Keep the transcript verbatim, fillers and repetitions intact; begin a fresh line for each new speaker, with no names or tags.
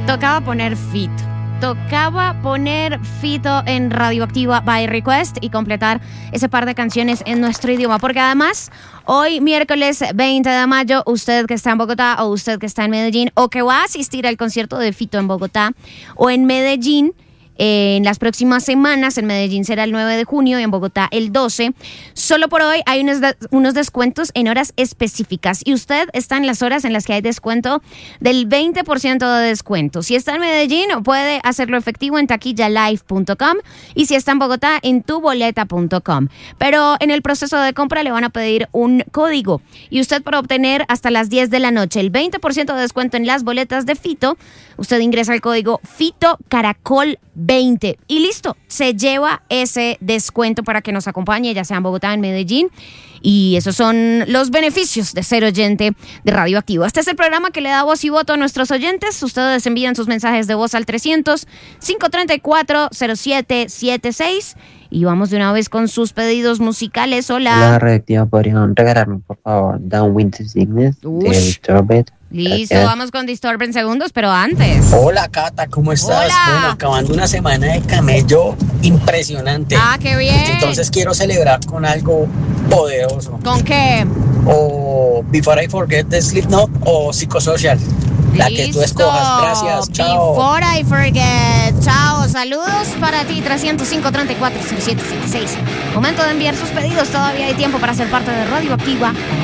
tocaba poner Fito. Tocaba poner Fito en Radioactiva by Request y completar ese par de canciones en nuestro idioma, porque además hoy miércoles veinte de mayo, usted que está en Bogotá o usted que está en Medellín o que va a asistir al concierto de Fito en Bogotá o en Medellín, Eh, en las próximas semanas, en Medellín será el nueve de junio y en Bogotá el doce. Solo por hoy hay unos, de, unos descuentos en horas específicas y usted está en las horas en las que hay descuento del veinte por ciento de descuento. Si está en Medellín, puede hacerlo efectivo en taquilla live punto com y si está en Bogotá, en tu boleta punto com. Pero en el proceso de compra le van a pedir un código y usted, para obtener hasta las diez de la noche el veinte por ciento de descuento en las boletas de Fito, usted ingresa el código Fito Caracol veinte y listo, se lleva ese descuento para que nos acompañe, ya sea en Bogotá, en Medellín, y esos son los beneficios de ser oyente de Radioactiva. Este es el programa que le da voz y voto a nuestros oyentes. Ustedes envían sus mensajes de voz al trescientos, cinco treinta y cuatro, cero siete setenta y seis y vamos de una vez con sus pedidos musicales. Hola.
Hola, Radioactiva, ¿podrían regalarme, por favor, Down Winter Sickness de Disturbed?
Listo,
Gracias.
vamos con Disturb en segundos, pero antes.
Hola, Cata, ¿cómo estás?
Hola.
Bueno, acabando una semana de camello impresionante.
Ah, qué bien.
Entonces quiero celebrar con algo poderoso.
¿Con qué?
O Before I Forget de Slipknot o Psychosocial. La que tú escojas. Gracias. Chao.
Before I Forget. Chao. Saludos para ti. trescientos cinco, treinta y cuatro, cero siete setenta y seis. Momento de enviar sus pedidos. Todavía hay tiempo para ser parte de Radioactiva.